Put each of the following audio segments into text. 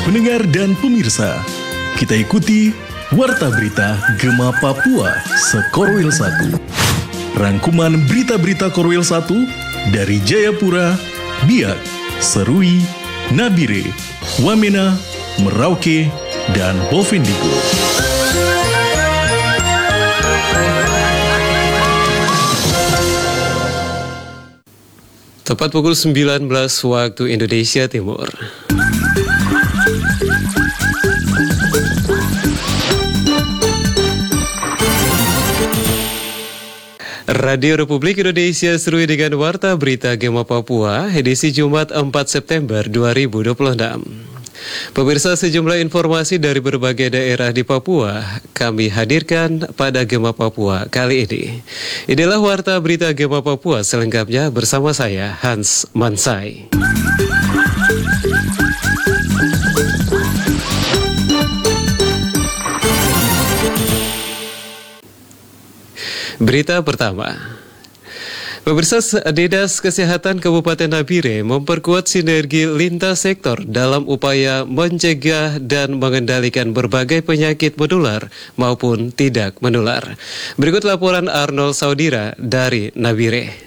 Pendengar dan pemirsa, kita ikuti Warta Berita Gema Papua Sekorwil 1. Rangkuman berita-berita Korwil 1 dari Jayapura, Biak, Serui, Nabire, Wamena, Merauke, dan Bovendigul. Tepat pukul 19 waktu Indonesia Timur. Radio Republik Indonesia serui dengan Warta Berita Gema Papua, edisi Jumat 4 September 2026. Pemirsa, sejumlah informasi dari berbagai daerah di Papua kami hadirkan pada Gema Papua kali ini. Inilah Warta Berita Gema Papua selengkapnya bersama saya, Hans Mansai. Berita pertama. Pemirsa, Dinas Kesehatan Kabupaten Nabire memperkuat sinergi lintas sektor dalam upaya mencegah dan mengendalikan berbagai penyakit menular maupun tidak menular. Berikut laporan Arnold Saudira dari Nabire.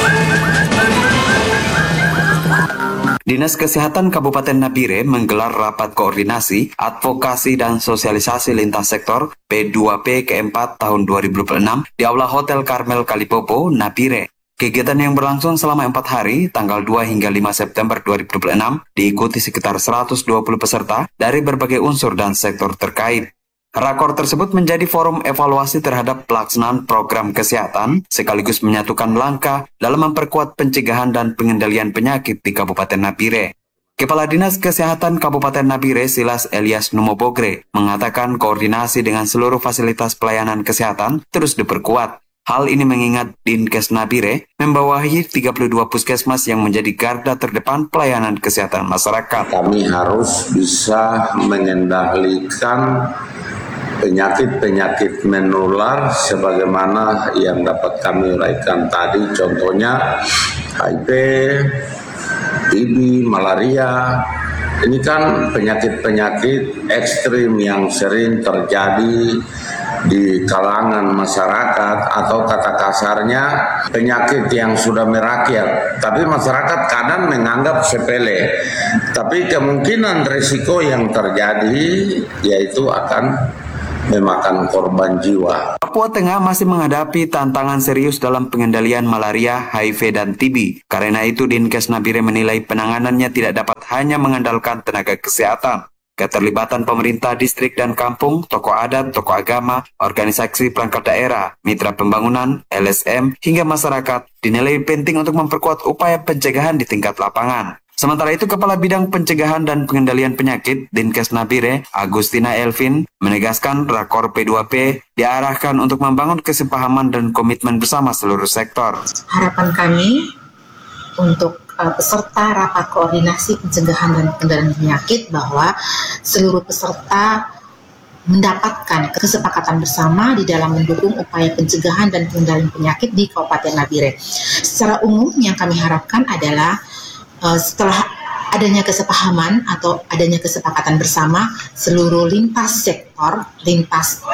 Dinas Kesehatan Kabupaten Nabire menggelar rapat koordinasi, advokasi dan sosialisasi lintas sektor P2P ke-4 tahun 2026 di Aula Hotel Karmel Kalipopo, Nabire. Kegiatan yang berlangsung selama 4 hari, tanggal 2 hingga 5 September 2026, diikuti sekitar 120 peserta dari berbagai unsur dan sektor terkait. Rakor tersebut menjadi forum evaluasi terhadap pelaksanaan program kesehatan sekaligus menyatukan langkah dalam memperkuat pencegahan dan pengendalian penyakit di Kabupaten Nabire. Kepala Dinas Kesehatan Kabupaten Nabire, Silas Elias Numobogre, mengatakan koordinasi dengan seluruh fasilitas pelayanan kesehatan terus diperkuat. Hal ini mengingat Dinkes Nabire membawahi 32 puskesmas yang menjadi garda terdepan pelayanan kesehatan masyarakat. Kami harus bisa mengendalikan penyakit-penyakit menular sebagaimana yang dapat kami uraikan tadi, contohnya HIV, TB, malaria. Ini kan penyakit-penyakit ekstrim yang sering terjadi di kalangan masyarakat, atau kata kasarnya penyakit yang sudah merakyat. Tapi masyarakat kadang menganggap sepele. Tapi kemungkinan risiko yang terjadi yaitu akan memakan korban jiwa. Papua Tengah masih menghadapi tantangan serius dalam pengendalian malaria, HIV, dan TB. Karena itu, Dinkes Nabire menilai penanganannya tidak dapat hanya mengandalkan tenaga kesehatan. Keterlibatan pemerintah distrik dan kampung, tokoh adat, tokoh agama, organisasi perangkat daerah, mitra pembangunan, LSM, hingga masyarakat dinilai penting untuk memperkuat upaya pencegahan di tingkat lapangan. Sementara itu, Kepala Bidang Pencegahan dan Pengendalian Penyakit Dinkes Nabire, Agustina Elvin, menegaskan rakor P2P diarahkan untuk membangun kesepahaman dan komitmen bersama seluruh sektor. Harapan kami untuk peserta rapat koordinasi pencegahan dan pengendalian penyakit bahwa seluruh peserta mendapatkan kesepakatan bersama di dalam mendukung upaya pencegahan dan pengendalian penyakit di Kabupaten Nabire. Secara umum yang kami harapkan adalah setelah adanya kesepahaman atau adanya kesepakatan bersama seluruh lintas sektor, lintas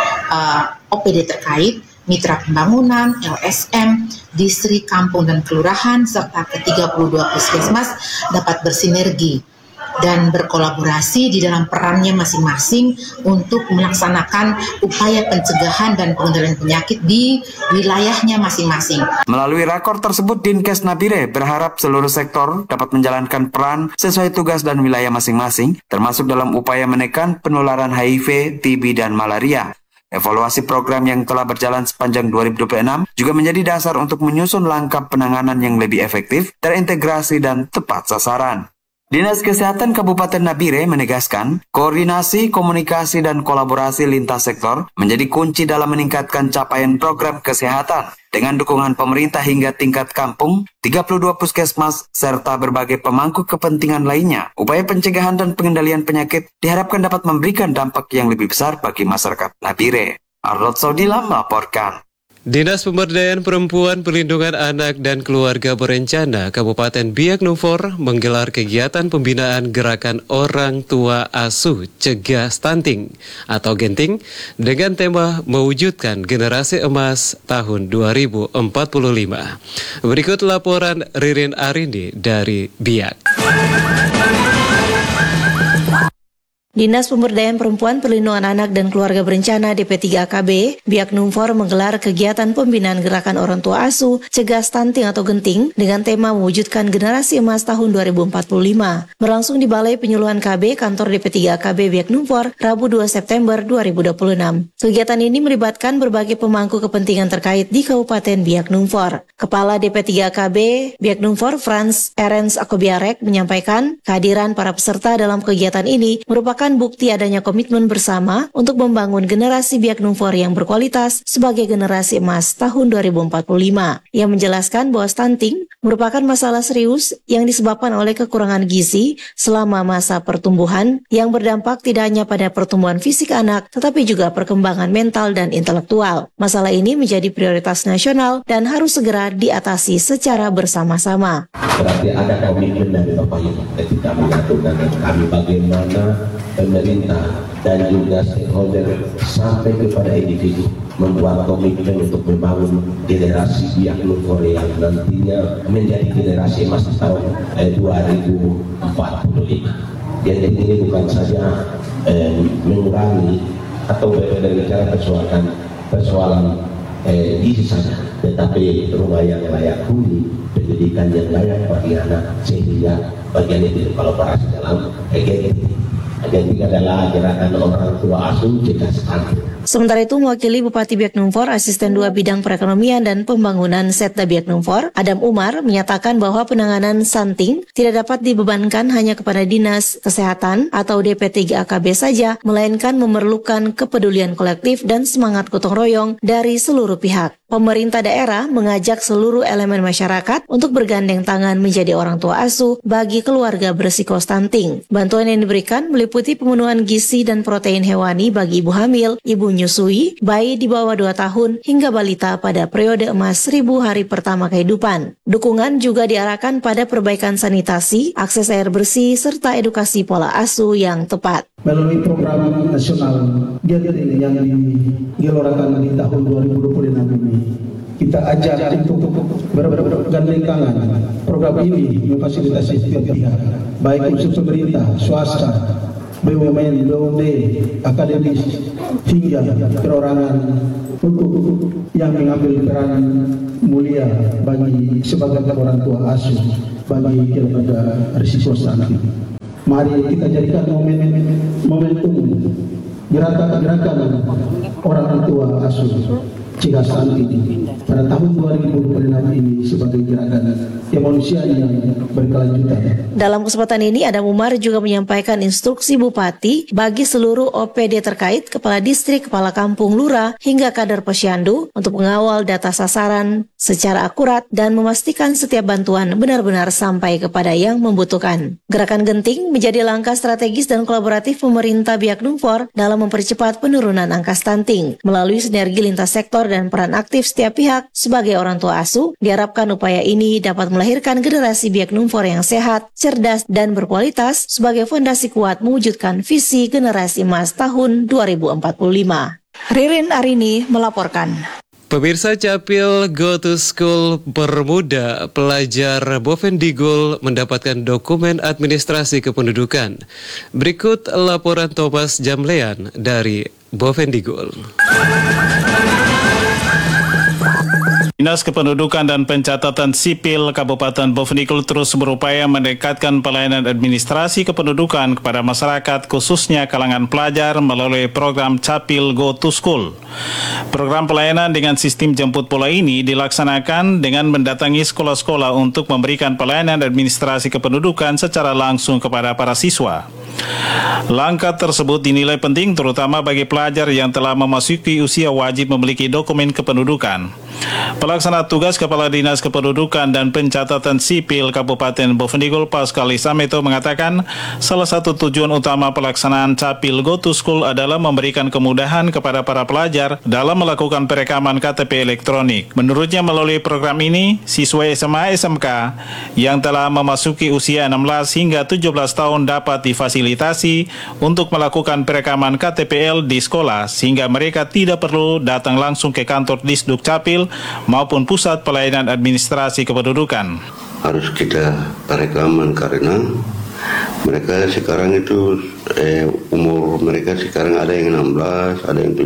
OPD terkait, mitra pembangunan, LSM, distrik, kampung, dan kelurahan, serta ke-32 puskesmas dapat bersinergi dan berkolaborasi di dalam perannya masing-masing untuk melaksanakan upaya pencegahan dan pengendalian penyakit di wilayahnya masing-masing. Melalui rakor tersebut, Dinkes Nabire berharap seluruh sektor dapat menjalankan peran sesuai tugas dan wilayah masing-masing, termasuk dalam upaya menekan penularan HIV, TB, dan malaria. Evaluasi program yang telah berjalan sepanjang 2026 juga menjadi dasar untuk menyusun langkah penanganan yang lebih efektif, terintegrasi, dan tepat sasaran. Dinas Kesehatan Kabupaten Nabire menegaskan, koordinasi, komunikasi, dan kolaborasi lintas sektor menjadi kunci dalam meningkatkan capaian program kesehatan. Dengan dukungan pemerintah hingga tingkat kampung, 32 puskesmas, serta berbagai pemangku kepentingan lainnya, upaya pencegahan dan pengendalian penyakit diharapkan dapat memberikan dampak yang lebih besar bagi masyarakat Nabire. Arnold Saudila melaporkan. Dinas Pemberdayaan Perempuan, Perlindungan Anak dan Keluarga Berencana Kabupaten Biak Numfor menggelar kegiatan pembinaan gerakan orang tua asuh cegah stunting atau genting dengan tema mewujudkan generasi emas tahun 2045. Berikut laporan Ririn Arini dari Biak. Dinas Pemberdayaan Perempuan, Perlindungan Anak dan Keluarga Berencana DP3AKB, Biak Numfor menggelar kegiatan pembinaan gerakan orang tua asuh, cegah stunting atau genting dengan tema mewujudkan generasi emas tahun 2045. Berlangsung di Balai Penyuluhan KB Kantor DP3AKB Biak Numfor, Rabu 2 September 2026. Kegiatan ini melibatkan berbagai pemangku kepentingan terkait di Kabupaten Biak Numfor. Kepala DP3AKB Biak Numfor, Frans Erens Akobiarek, menyampaikan kehadiran para peserta dalam kegiatan ini merupakan bukti adanya komitmen bersama untuk membangun generasi Biak Numfor yang berkualitas sebagai generasi emas tahun 2045. Ia menjelaskan bahwa stunting merupakan masalah serius yang disebabkan oleh kekurangan gizi selama masa pertumbuhan yang berdampak tidak hanya pada pertumbuhan fisik anak tetapi juga perkembangan mental dan intelektual. Masalah ini menjadi prioritas nasional dan harus segera diatasi secara bersama-sama. Berarti ada komitmen dari Bapak Ibu ketika menyatukan kami bagaimana pemerintah dan juga stakeholder sampai kepada individu membuat komitmen untuk membangun generasi Biak Numfor yang nantinya menjadi generasi emas tahun 2045. Jadi ini bukan saja mengurangi atau berbicara persoalan gizi saja, tetapi rumah yang layak huni, pendidikan yang layak bagi anak, sehingga bagian itu kolaborasi dalam kegiatan. Dan juga adalah gerakan orang tua asuh cegah stunting. Sementara itu, mewakili Bupati Biak Numfor, Asisten 2 Bidang Perekonomian dan Pembangunan Setda Biak Numfor, Adam Umar, menyatakan bahwa penanganan stunting tidak dapat dibebankan hanya kepada Dinas Kesehatan atau DP3AKB saja, melainkan memerlukan kepedulian kolektif dan semangat gotong royong dari seluruh pihak. Pemerintah daerah mengajak seluruh elemen masyarakat untuk bergandeng tangan menjadi orang tua asuh bagi keluarga berisiko stunting. Bantuan yang diberikan meliputi pemenuhan gizi dan protein hewani bagi ibu hamil, ibu menyusui, bayi di bawah 2 tahun, hingga balita pada periode emas 1000 hari pertama kehidupan. Dukungan juga diarahkan pada perbaikan sanitasi, akses air bersih, serta edukasi pola asuh yang tepat. Melalui program nasional yang digelorkan di tahun 2026 ini, kita ajak untuk bergandeng tangan. Program ini memfasilitasi setiap pihak, baik unsur pemerintah, swasta, BUMN, BUMD, akademis, hingga perorangan untuk yang mengambil peran mulia bagi sebagai orang tua asuh bagi keluarga risiko stunting. Mari kita jadikan momentum gerakan orang tua asuh cegah stunting pada tahun 2026 ini sebagai gerakan kemanusiaan yang berkelanjutan. Dalam kesempatan ini, Adam Umar juga menyampaikan instruksi Bupati bagi seluruh OPD terkait, Kepala Distrik, Kepala Kampung, Lurah, hingga kader Posyandu untuk mengawal data sasaran secara akurat dan memastikan setiap bantuan benar-benar sampai kepada yang membutuhkan. Gerakan genting menjadi langkah strategis dan kolaboratif pemerintah Biak Numfor dalam mempercepat penurunan angka stunting. Melalui sinergi lintas sektor dan peran aktif setiap pihak sebagai orang tua asuh, diharapkan upaya ini dapat melahirkan generasi Biak Numfor yang sehat, cerdas, dan berkualitas sebagai fondasi kuat mewujudkan visi generasi emas tahun 2045. Ririn Arini melaporkan. Pemirsa, Capil Go to School Permuda pelajar Bovendigul mendapatkan dokumen administrasi kependudukan. Berikut laporan Thomas Jamlean dari Bovendigul. Dinas Kependudukan dan Pencatatan Sipil Kabupaten Bovendigul terus berupaya mendekatkan pelayanan administrasi kependudukan kepada masyarakat, khususnya kalangan pelajar melalui program Capil Go to School. Program pelayanan dengan sistem jemput bola ini dilaksanakan dengan mendatangi sekolah-sekolah untuk memberikan pelayanan administrasi kependudukan secara langsung kepada para siswa. Langkah tersebut dinilai penting terutama bagi pelajar yang telah memasuki usia wajib memiliki dokumen kependudukan. Pelaksana tugas Kepala Dinas Kependudukan dan Pencatatan Sipil Kabupaten Bovendigul Pascal Isameto mengatakan salah satu tujuan utama pelaksanaan Capil Go to School adalah memberikan kemudahan kepada para pelajar dalam melakukan perekaman KTP elektronik. Menurutnya melalui program ini, siswa SMA SMK yang telah memasuki usia 16 hingga 17 tahun dapat difasilitasi untuk melakukan perekaman KTPL di sekolah sehingga mereka tidak perlu datang langsung ke kantor Disduk Capil maupun pusat pelayanan administrasi kependudukan. Harus kita perekaman karena mereka sekarang itu umur mereka sekarang ada yang 16, ada yang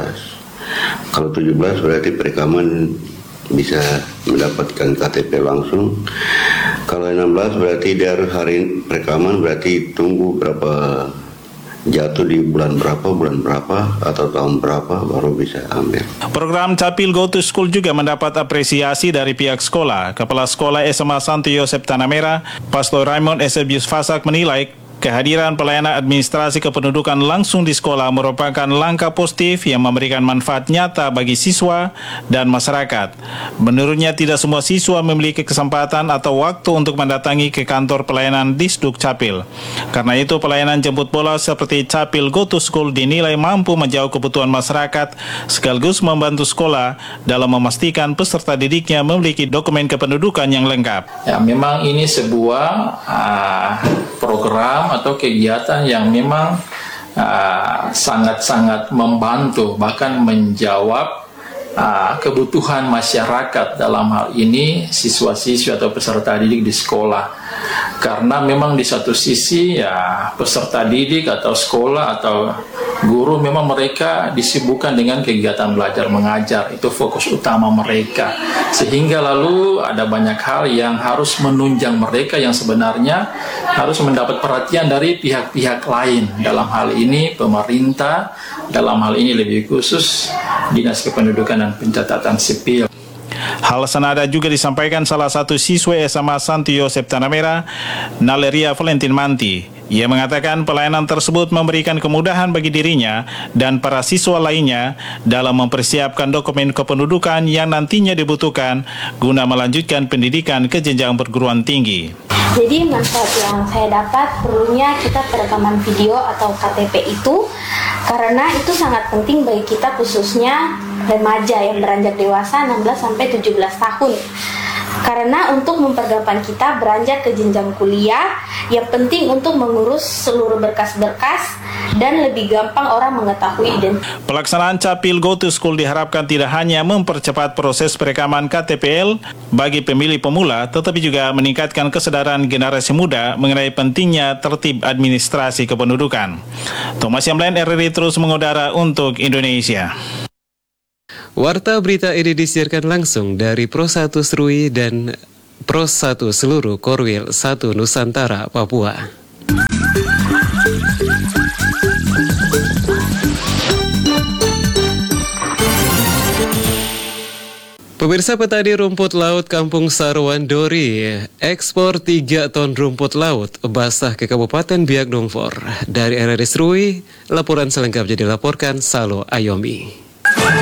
17. Kalau 17 berarti perekaman bisa mendapatkan KTP langsung. Kalau 16 berarti dia harus hari perekaman, berarti tunggu berapa, jatuh di bulan berapa atau tahun berapa baru bisa ambil. Program Capil Go to School juga mendapat apresiasi dari pihak sekolah. Kepala Sekolah SMA Santo Yosep Tanah Merah, Pastor Raymond Eusebius Fasak menilai kehadiran pelayanan administrasi kependudukan langsung di sekolah merupakan langkah positif yang memberikan manfaat nyata bagi siswa dan masyarakat. Menurutnya tidak semua siswa memiliki kesempatan atau waktu untuk mendatangi ke kantor pelayanan Disduk Capil. Karena itu pelayanan jemput bola seperti Capil Go to School dinilai mampu menjawab kebutuhan masyarakat sekaligus membantu sekolah dalam memastikan peserta didiknya memiliki dokumen kependudukan yang lengkap. Ya, memang ini sebuah program atau kegiatan yang memang sangat-sangat membantu bahkan menjawab kebutuhan masyarakat, dalam hal ini siswa-siswi atau peserta didik di sekolah. Karena memang di satu sisi ya peserta didik atau sekolah atau guru memang mereka disibukkan dengan kegiatan belajar mengajar, itu fokus utama mereka, sehingga lalu ada banyak hal yang harus menunjang mereka yang sebenarnya harus mendapat perhatian dari pihak-pihak lain, dalam hal ini pemerintah, dalam hal ini lebih khusus Dinas Kependudukan dan Pencatatan Sipil. Hal senada juga disampaikan salah satu siswa SMA Santo Yosep Tanah Merah, Naleria Valentin Manti. Ia mengatakan pelayanan tersebut memberikan kemudahan bagi dirinya dan para siswa lainnya dalam mempersiapkan dokumen kependudukan yang nantinya dibutuhkan guna melanjutkan pendidikan ke jenjang perguruan tinggi. Jadi manfaat yang saya dapat perlunya kita perekaman video atau KTP itu karena itu sangat penting bagi kita khususnya remaja yang beranjak dewasa 16-17 tahun. Karena untuk mempergampang kita beranjak ke jenjang kuliah, yang penting untuk mengurus seluruh berkas-berkas dan lebih gampang orang mengetahui identitas. Pelaksanaan Capil Go to School diharapkan tidak hanya mempercepat proses perekaman KTPL bagi pemilih pemula, tetapi juga meningkatkan kesadaran generasi muda mengenai pentingnya tertib administrasi kependudukan. Thomas Yamlen, RRI terus mengudara untuk Indonesia. Warta berita ini disiarkan langsung dari Pro 1 Serui dan Pro 1 seluruh Korwil 1 Nusantara, Papua. Pemirsa, petani rumput laut Kampung Sarwandori ekspor 3 ton rumput laut basah ke Kabupaten Biak Numfor. Dari RRI Serui, laporan selengkapnya dilaporkan Salo Ayomi.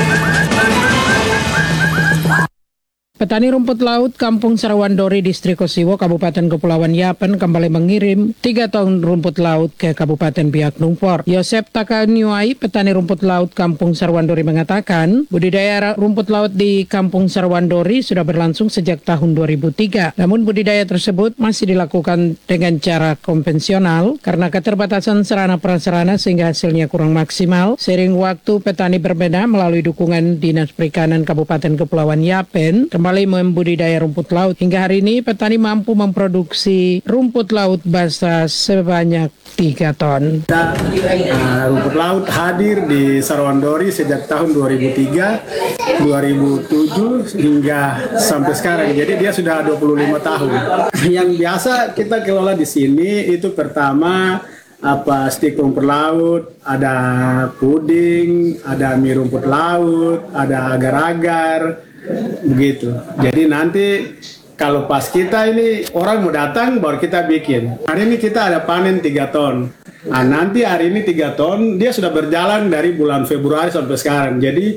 Petani rumput laut Kampung Sarwandori, Distrik Kosiwo, Kabupaten Kepulauan Yapen kembali mengirim 3 ton rumput laut ke Kabupaten Biak Numfor. Yosep Takanyuai, petani rumput laut Kampung Sarwandori mengatakan, budidaya rumput laut di Kampung Sarwandori sudah berlangsung sejak tahun 2003. Namun budidaya tersebut masih dilakukan dengan cara konvensional karena keterbatasan sarana prasarana sehingga hasilnya kurang maksimal. Seiring waktu, petani berbeda melalui dukungan Dinas Perikanan Kabupaten Kepulauan Yapen kembali membudidaya rumput laut. Hingga hari ini petani mampu memproduksi rumput laut basah sebanyak 3 ton. Rumput laut hadir di Sarwandori sejak tahun 2003, 2007 hingga sampai sekarang. Jadi dia sudah 25 tahun. Yang biasa kita kelola di sini itu pertama stik rumput laut, ada puding, ada mie rumput laut, ada agar-agar, begitu. Jadi nanti kalau pas kita ini orang mau datang baru kita bikin. Hari ini kita ada panen 3 ton. Nah, nanti hari ini 3 ton, dia sudah berjalan dari bulan Februari sampai sekarang. Jadi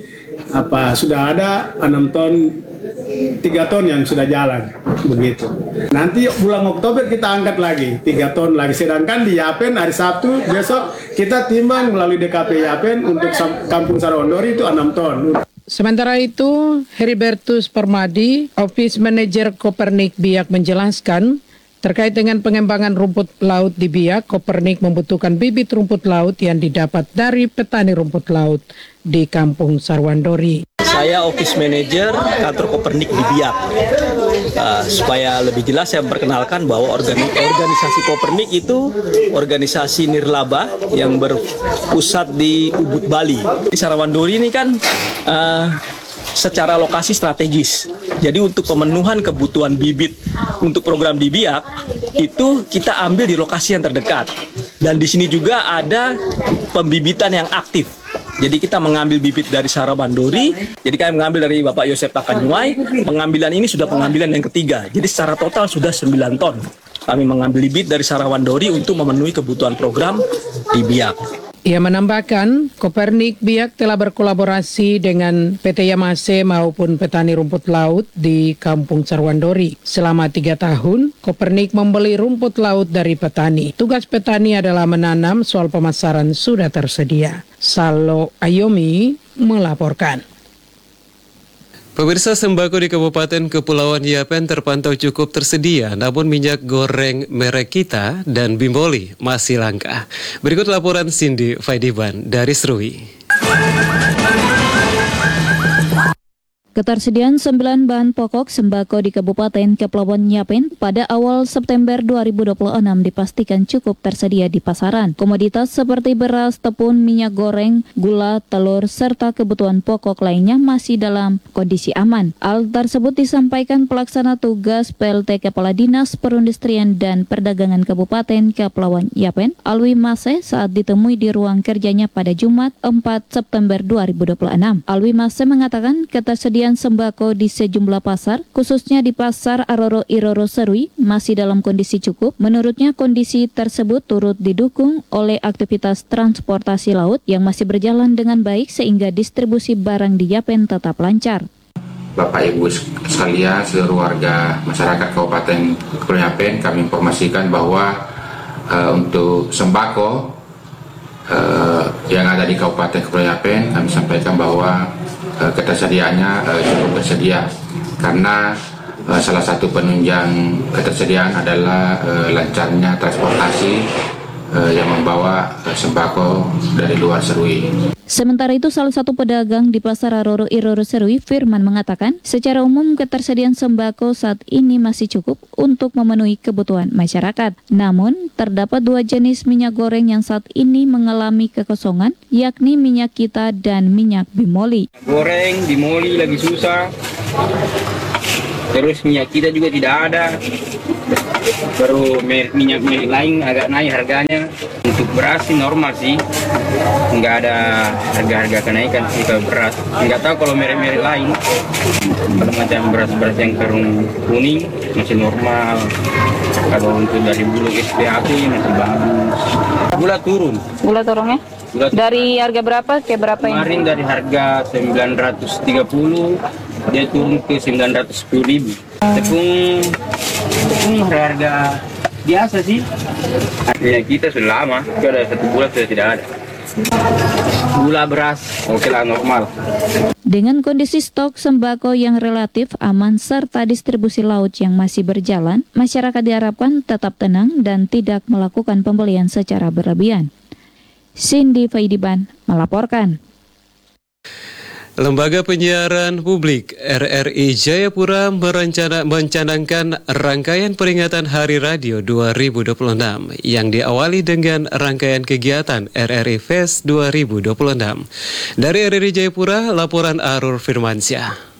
sudah ada 6 ton, 3 ton yang sudah jalan begitu. Nanti bulan Oktober kita angkat lagi 3 ton lagi. Sedangkan di Yapen hari Sabtu besok kita timbang melalui DKP Yapen untuk Kampung Sarawandori itu 6 ton. Sementara itu, Heribertus Permadi, Office Manager Kopernik Biak menjelaskan, terkait dengan pengembangan rumput laut di Biak, Kopernik membutuhkan bibit rumput laut yang didapat dari petani rumput laut di Kampung Sarawandori. Saya Office Manager kantor Kopernik di Biak. Supaya lebih jelas saya perkenalkan bahwa organisasi Kopernik itu organisasi nirlaba yang berpusat di Ubud, Bali. Di Sarawandori ini kan secara lokasi strategis. Jadi untuk pemenuhan kebutuhan bibit untuk program di Biak itu kita ambil di lokasi yang terdekat. Dan di sini juga ada pembibitan yang aktif. Jadi kita mengambil bibit dari Sarawandori, jadi kami mengambil dari Bapak Yosep Takanyuai, pengambilan ini sudah pengambilan yang ketiga. Jadi secara total sudah 9 ton. Kami mengambil bibit dari Sarawandori untuk memenuhi kebutuhan program di Biak. Ia menambahkan, Kopernik Biak telah berkolaborasi dengan PT Yamase maupun petani rumput laut di Kampung Sarawandori. Selama 3 tahun, Kopernik membeli rumput laut dari petani. Tugas petani adalah menanam, soal pemasaran sudah tersedia. Salo Ayomi melaporkan. Pemirsa, sembako di Kabupaten Kepulauan Yapen terpantau cukup tersedia, namun minyak goreng merek Kita dan Bimboli masih langka. Berikut laporan Cindy Faidiban dari Serui. Ketersediaan 9 bahan pokok sembako di Kabupaten Kepulauan Yapen pada awal September 2026 dipastikan cukup tersedia di pasaran. Komoditas seperti beras, tepung, minyak goreng, gula, telur, serta kebutuhan pokok lainnya masih dalam kondisi aman. Hal tersebut disampaikan pelaksana tugas PLT Kepala Dinas Perindustrian dan Perdagangan Kabupaten Kepulauan Yapen, Alwi Mase, saat ditemui di ruang kerjanya pada Jumat 4 September 2026. Alwi Mase mengatakan ketersediaan sembako di sejumlah pasar, khususnya di Pasar Aroro Iroro Serui, masih dalam kondisi cukup. Menurutnya kondisi tersebut turut didukung oleh aktivitas transportasi laut yang masih berjalan dengan baik sehingga distribusi barang di Yapen tetap lancar. Bapak Ibu sekalian, seluruh warga masyarakat Kabupaten Kepulauan Yapen, kami informasikan bahwa untuk sembako yang ada di Kabupaten Kepulauan Yapen, kami sampaikan bahwa ketersediaannya cukup tersedia karena salah satu penunjang ketersediaan adalah lancarnya transportasi yang membawa sembako dari luar Serui. Sementara itu, salah satu pedagang di Pasar Aroro Iroro Serui, Firman, mengatakan secara umum ketersediaan sembako saat ini masih cukup untuk memenuhi kebutuhan masyarakat. Namun, terdapat 2 jenis minyak goreng yang saat ini mengalami kekosongan, yakni minyak Kita dan minyak Bimoli. Goreng, Bimoli lagi susah, terus minyak Kita juga tidak ada. Baru minyak lain agak naik harganya. Untuk beras sih normal sih, nggak ada harga-harga kenaikan sih kalau beras. Nggak tahu kalau merek-merek lain. Kalau macam beras-beras yang karung kuning masih normal. Kalau untuk dari bulog SPAP masih bagus. Gula turun. Gula turunnya? Dari harga berapa ke berapa ini? Kemarin dari harga 930 dia turun ke 910.000. Tepung harga biasa sih. Ya kita sudah lama, sudah 1 bulan sudah tidak ada. Gula beras, oke lah, normal. Dengan kondisi stok sembako yang relatif aman serta distribusi laut yang masih berjalan, masyarakat diharapkan tetap tenang dan tidak melakukan pembelian secara berlebihan. Cindy Faidiban melaporkan. Lembaga Penyiaran Publik RRI Jayapura mencanangkan rangkaian peringatan Hari Radio 2026 yang diawali dengan rangkaian kegiatan RRI Fest 2026. Dari RRI Jayapura, laporan Arur Firmansyah.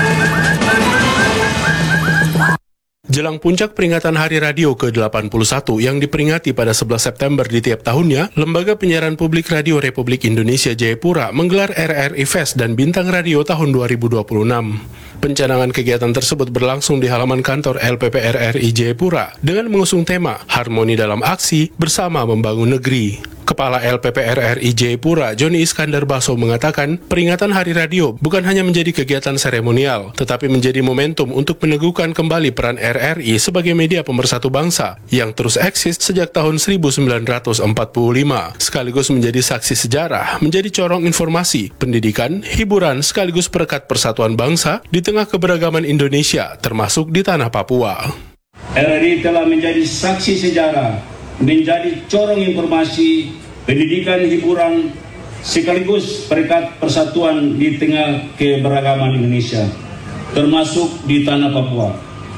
Jelang puncak peringatan Hari Radio ke-81 yang diperingati pada 11 September di tiap tahunnya, Lembaga Penyiaran Publik Radio Republik Indonesia Jayapura menggelar RRI Fest dan Bintang Radio tahun 2026. Pencanangan kegiatan tersebut berlangsung di halaman kantor LPP RRI Jayapura dengan mengusung tema Harmoni dalam Aksi Bersama Membangun Negeri. Kepala LPP RRI Jayapura, Joni Iskandar Baso mengatakan, peringatan Hari Radio bukan hanya menjadi kegiatan seremonial, tetapi menjadi momentum untuk meneguhkan kembali peran RRI sebagai media pemersatu bangsa yang terus eksis sejak tahun 1945, sekaligus menjadi saksi sejarah, menjadi corong informasi, pendidikan, hiburan, sekaligus perekat persatuan bangsa di tengah keberagaman Indonesia, termasuk di tanah Papua. RRI telah menjadi saksi sejarah, menjadi corong informasi, pendidikan, hiburan, sekaligus perekat persatuan di tengah keberagaman Indonesia, termasuk di tanah Papua.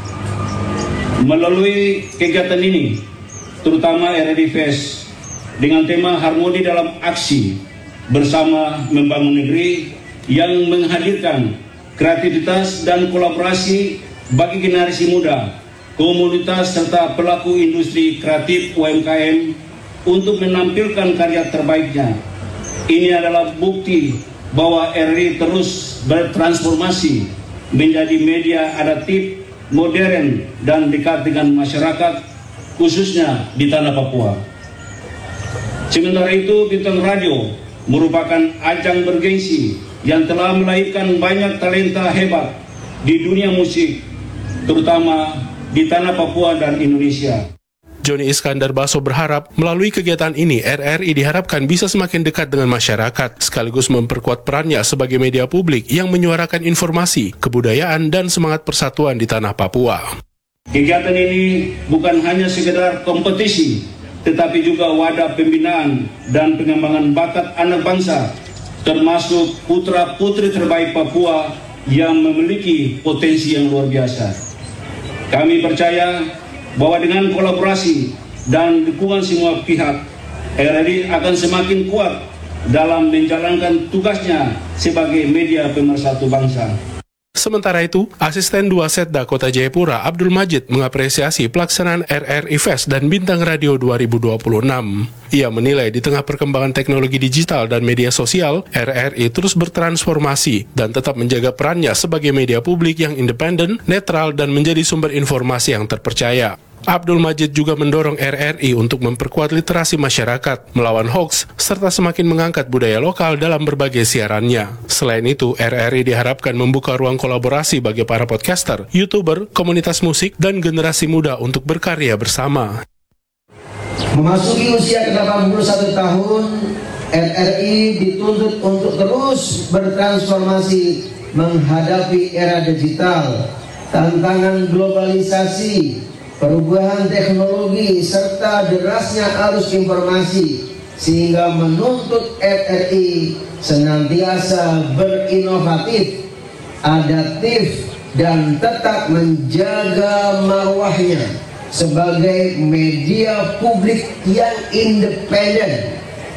Melalui kegiatan ini, terutama RRI Fest, dengan tema harmoni dalam aksi, bersama membangun negeri yang menghadirkan kreativitas dan kolaborasi bagi generasi muda, komunitas serta pelaku industri kreatif UMKM untuk menampilkan karya terbaiknya. Ini adalah bukti bahwa RRI terus bertransformasi menjadi media adaptif, modern, dan dekat dengan masyarakat, khususnya di tanah Papua. Sementara itu, Bintang Radio merupakan ajang bergengsi yang telah melahirkan banyak talenta hebat di dunia musik, terutama di tanah Papua dan Indonesia. Joni Iskandar Baso berharap melalui kegiatan ini RRI diharapkan bisa semakin dekat dengan masyarakat, sekaligus memperkuat perannya sebagai media publik yang menyuarakan informasi, kebudayaan, dan semangat persatuan di tanah Papua. Kegiatan ini bukan hanya sekedar kompetisi, tetapi juga wadah pembinaan dan pengembangan bakat anak bangsa, termasuk putra-putri terbaik Papua yang memiliki potensi yang luar biasa. Kami percaya bahwa dengan kolaborasi dan dukungan semua pihak, RRI akan semakin kuat dalam menjalankan tugasnya sebagai media pemersatu bangsa. Sementara itu, Asisten 2 Setda Kota Jayapura, Abdul Majid, mengapresiasi pelaksanaan RRI Fest dan Bintang Radio 2026. Ia menilai di tengah perkembangan teknologi digital dan media sosial, RRI terus bertransformasi dan tetap menjaga perannya sebagai media publik yang independen, netral, dan menjadi sumber informasi yang terpercaya. Abdul Majid juga mendorong RRI untuk memperkuat literasi masyarakat, melawan hoaks, serta semakin mengangkat budaya lokal dalam berbagai siarannya. Selain itu, RRI diharapkan membuka ruang kolaborasi bagi para podcaster, YouTuber, komunitas musik, dan generasi muda untuk berkarya bersama. Memasuki usia ke-81 tahun, RRI dituntut untuk terus bertransformasi menghadapi era digital, tantangan globalisasi, perubahan teknologi, serta derasnya arus informasi, sehingga menuntut RRI senantiasa berinovatif, adaptif, dan tetap menjaga marwahnya sebagai media publik yang independen,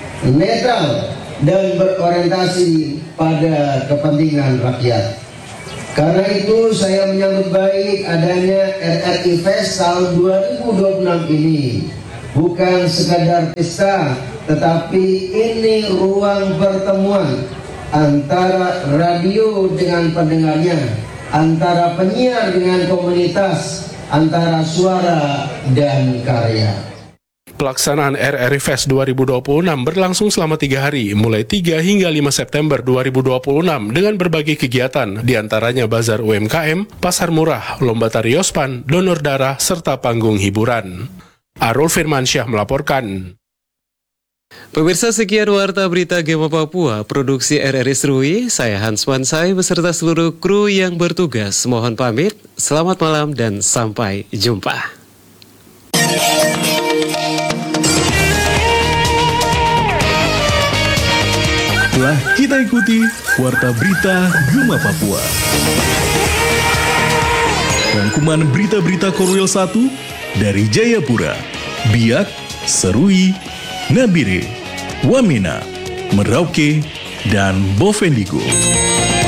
netral, dan berorientasi pada kepentingan rakyat. Karena itu saya menyambut baik adanya RRI Fest tahun 2026 ini. Bukan sekadar pesta, tetapi ini ruang pertemuan antara radio dengan pendengarnya, antara penyiar dengan komunitas, antara suara dan karya. Pelaksanaan RRI Fest 2026 berlangsung selama 3 hari, mulai 3 hingga 5 September 2026 dengan berbagai kegiatan, diantaranya bazar UMKM, pasar murah, lomba tari yospan, donor darah, serta panggung hiburan. Arul Firmansyah melaporkan. Pemirsa, sekian Warta Berita Gema Papua, produksi RRI Serui, saya Hans Wansai beserta seluruh kru yang bertugas. Mohon pamit, selamat malam dan sampai jumpa. Telah kita ikuti Warta Berita Gema Papua. Rangkuman berita-berita Korwil 1 dari Jayapura, Biak, Serui, Nabire, Wamena, Merauke, dan Bovendigul.